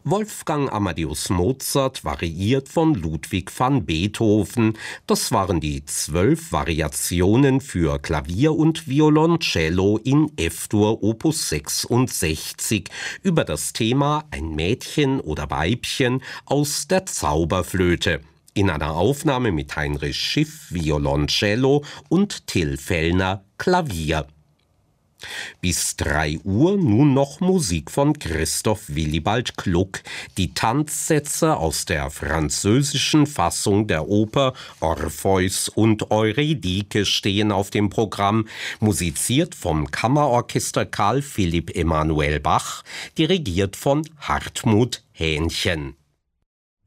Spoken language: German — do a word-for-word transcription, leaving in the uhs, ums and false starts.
Wolfgang Amadeus Mozart variiert von Ludwig van Beethoven. Das waren die zwölf Variationen für Klavier und Violoncello in F-Dur Opus sechsundsechzig über das Thema Ein Mädchen oder Weibchen aus der Zauberflöte. In einer Aufnahme mit Heinrich Schiff Violoncello und Till Fellner Klavier. Bis drei Uhr nun noch Musik von Christoph Willibald Gluck. Die Tanzsätze aus der französischen Fassung der Oper Orpheus und Eurydike stehen auf dem Programm, musiziert vom Kammerorchester Karl Philipp Emanuel Bach, dirigiert von Hartmut Hähnchen.